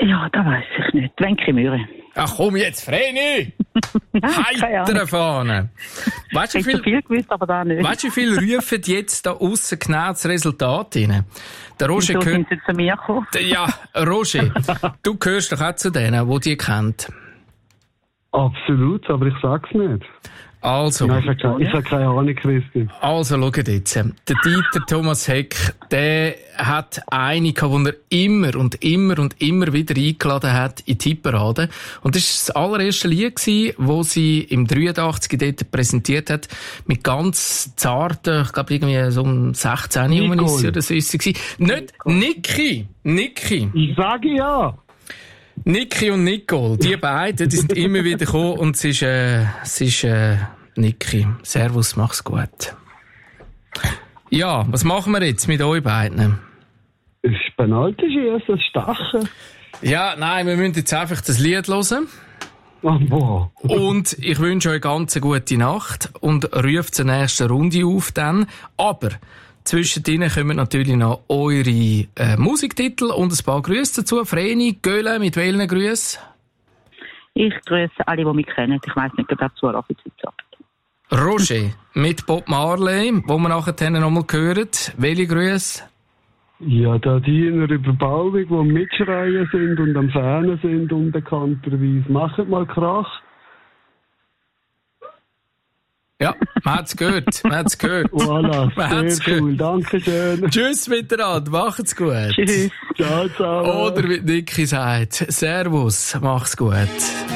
Ja, das weiss ich nicht. Wenke Möhre. Ach komm jetzt, Vreni! Heitere Fahne! Weißt du, viel gewusst, aber da nicht. Weißt du, wie viele rufen jetzt da aussen genau das Resultat rein? Der Roger Wieso sind sie zu mir gekommen? Ja, Roger, du gehörst doch auch zu denen, die die kennt. Absolut, aber ich sag's nicht. Also. Nein, ich habe keine Ahnung, Christian. Also, schaut jetzt. Der Dieter Thomas Heck, der hat eine, die er immer und immer und immer wieder eingeladen hat in die Hitparade. Und das war das allererste Lied, das sie im 83 dort präsentiert hat, mit ganz zarten, ich glaube irgendwie so um 16 Jahren oder so ist sie. Nicht Niki. Ich sage ja. Niki und Nicole, die beiden, die sind immer wieder gekommen und es ist Niki. Servus, mach's gut. Ja, was machen wir jetzt mit euch beiden? Das ist Penalty-Schiessen, das Stachen. Ja, nein, wir müssen jetzt einfach das Lied hören. Oh, boah. Und ich wünsche euch ganz eine gute Nacht und ruft zur nächsten Runde auf dann. Aber zwischendrin kommen natürlich noch eure Musiktitel und ein paar Grüße dazu. Vreni, Göhle, mit welchen Grüßen? Ich grüße alle, die mich kennen. Ich weiss nicht, ob er zuläuft heute Abend. Roger, mit Bob Marley, wo wir nachher noch mal hören. Welche Grüße? Ja, da die in der Überbauung, die am Mitschreien sind und am Fähnen sind, unbekannterweise. Macht mal Krach. Ja, man hat's gehört. Voilà, sehr cool. Dankeschön. Tschüss miteinander, macht's gut. Tschüss. Ciao, ciao. Oder wie Niki sagt, Servus, mach's gut.